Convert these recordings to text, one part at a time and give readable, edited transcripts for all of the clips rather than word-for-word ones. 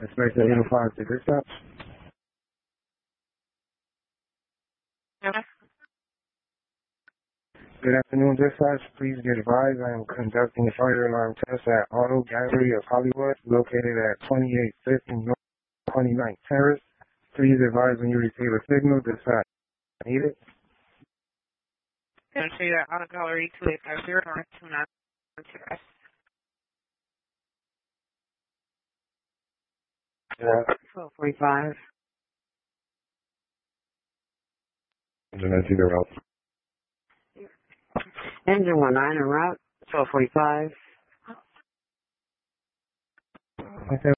Inspector 805 to dispatch. Good afternoon, dispatch. Please get advised I am conducting a fire alarm test at Auto Gallery of Hollywood, located at 2850 North 29th Terrace. Please advise when you receive a signal. Dispatch. Need it? Can I show you that Auto Gallery 2850 North 29th Terrace? Yeah. 1245. Engine 19 en route. Engine 19 en route, 1245. Okay.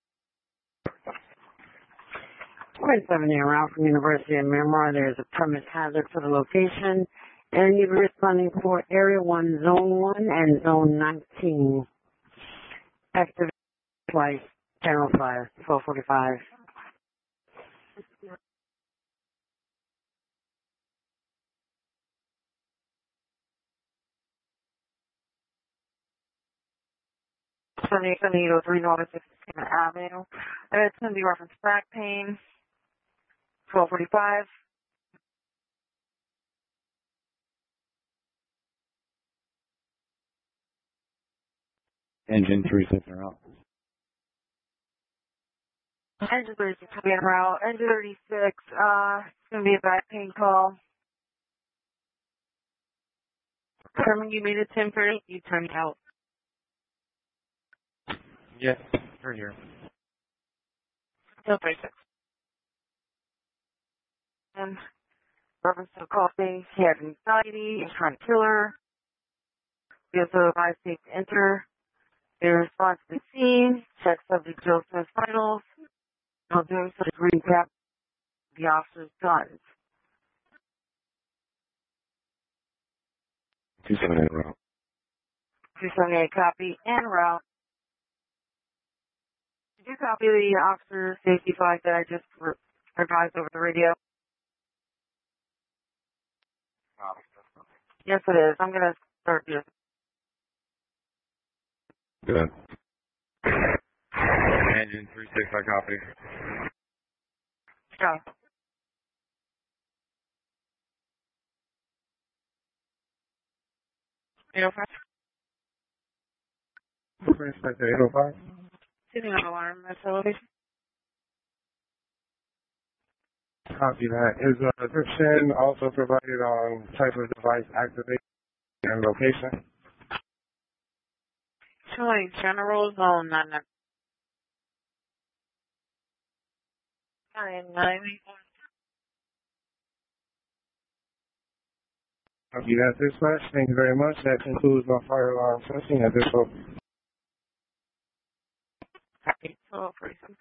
27 en route from University of Miramar. There is a permit hazard for the location, and you'll be responding for Area 1, Zone 1, and Zone 19. Active twice, General Fire, 1245. Sunny 7803 North 16th Avenue. And it's going to be reference back pain, 1245. Engine 36 en route. Engine 36 will be en route. Engine 36, it's going to be a back pain call. Determine you made a 10:30, you timed out. Yes, we're here. Still 36. And reference to the call thing, he has anxiety, is trying to kill her. He also advised safe to enter. In response to the scene, check subject Joe Smith's vitals. While doing so, the green cap the officer's guns. 278 en route. 278 copy, en route. Did you copy the officer safety flag that I just advised over the radio? Yes, it is. I'm going to start this. Good. Engine 36, I copy. Go. Inspector 805. Sitting on alarm facility. Copy that. Is a description also provided on type of device activation and location? Showing general zone 9. Copy that, dispatch. Thank you very much. That concludes my fire alarm testing at this point. Copy. 1247.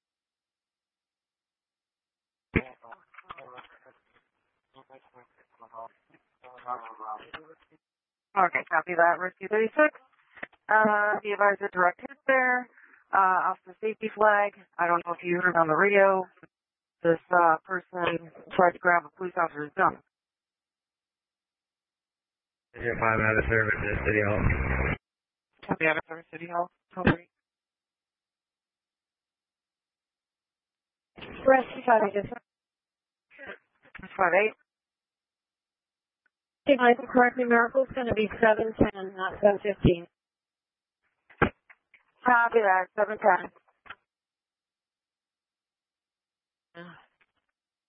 Okay, copy that. Rescue 36. The advisor direct hit there. Officer safety flag. I don't know if you heard on the radio. This person tried to grab a police officer's gun. You're 5 out of service at City Hall. Copy out of service City Hall. Rescue 58. 58. If I can correct numerical, it's going to be 710, not 715. Copy that, 710.